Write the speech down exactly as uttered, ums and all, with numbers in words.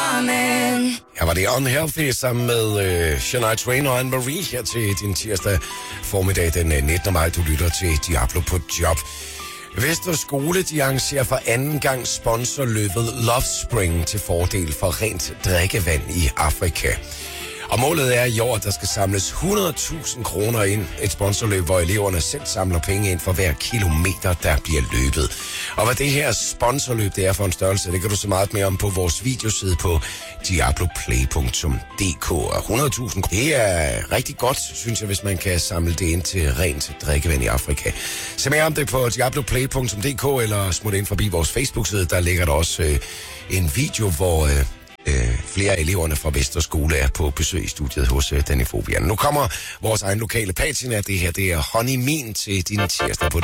morning. Her var det Unhealthy sammen med øh, Shania Twain og Anne-Marie her til din tirsdag formiddag den nittende maj. Du lytter til Diablo på job. Vester Skole, de arrangerer for anden gang sponsorløbet Love Spring til fordel for rent drikkevand i Afrika. Og målet er i år, at der skal samles hundrede tusind kroner ind. Et sponsorløb, hvor eleverne selv samler penge ind for hver kilometer, der bliver løbet. Og hvad det her sponsorløb det er for en størrelse, det kan du se meget mere om på vores videoside på diabloplay punktum d k. Og hundrede tusind, det er rigtig godt, synes jeg, hvis man kan samle det ind til rent drikkevand i Afrika. Se mere om det på diabloplay punktum d k, eller smut ind forbi vores Facebook-side. Der ligger der også øh, en video, hvor... Øh, Øh, flere af eleverne fra Vesterskole er på besøg i studiet hos øh, Danny Fobian. Nu kommer vores egen lokale patina. Det her, det er Honey Min til din tirsdag på